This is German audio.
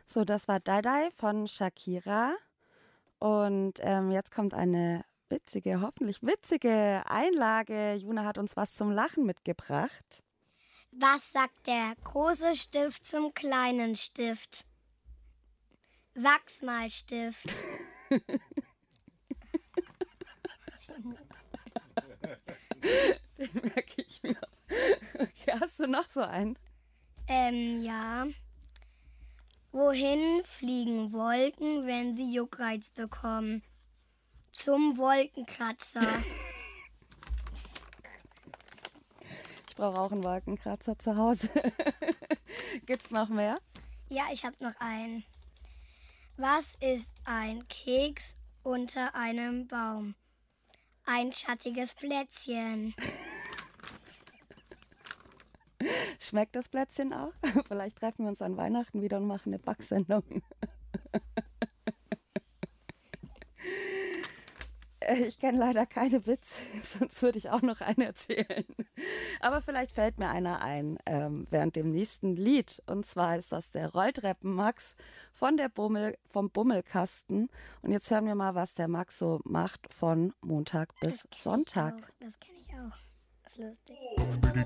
So, das war Dai Dai von Shakira. Und jetzt kommt eine witzige, hoffentlich witzige Einlage. Juna hat uns was zum Lachen mitgebracht. Was sagt der große Stift zum kleinen Stift? Wachsmalstift. Den merke ich mir. Okay, hast du noch so einen? Ja. Wohin fliegen Wolken, wenn sie Juckreiz bekommen? Zum Wolkenkratzer. Ich brauche auch einen Wolkenkratzer zu Hause. Gibt's noch mehr? Ja, ich habe noch einen. Was ist ein Keks unter einem Baum? Ein schattiges Plätzchen. Schmeckt das Plätzchen auch? Vielleicht treffen wir uns an Weihnachten wieder und machen eine Backsendung. Ich kenne leider keine Witze, sonst würde ich auch noch einen erzählen. Aber vielleicht fällt mir einer ein während dem nächsten Lied. Und zwar ist das der Rolltreppen Max vom Bummelkasten. Und jetzt hören wir mal, was der Max so macht von Montag bis Sonntag. Das kenne ich auch. Das ist lustig.